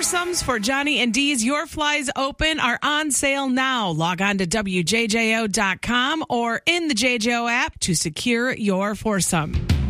foursomes for Johnny and Dee's Your Flies Open are on sale now. Log on to WJJO.com or in the JJO app to secure your foursome.